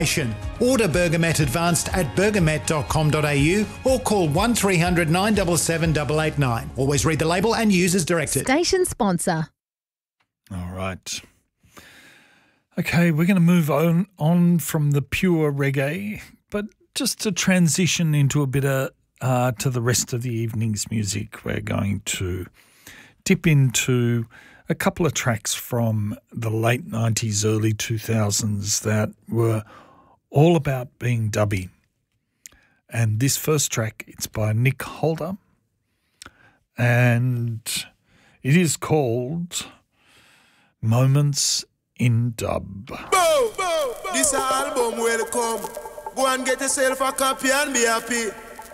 Order Bergamet Advanced at bergamet.com.au or call 1300 977 889. Always read the label and use as directed. Station sponsor. All right. Okay, we're going to move on from the pure reggae, but just to transition into a bit of to the rest of the evening's music, we're going to dip into a couple of tracks from the late 90s, early 2000s that were all about being dubby. And this first track, it's by Nick Holder, and it is called Moments in Dub. Boom! This album will come. Go and get yourself a copy and be happy.